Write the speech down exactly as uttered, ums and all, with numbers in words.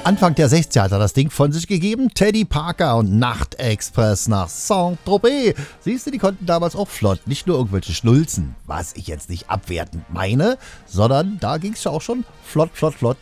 Anfang der sechziger hat er das Ding von sich gegeben. Teddy Parker und Nachtexpress nach Saint-Tropez. Siehst du, die konnten damals auch flott, nicht nur irgendwelche Schnulzen, was ich jetzt nicht abwertend meine, sondern da ging es ja auch schon flott, flott, flott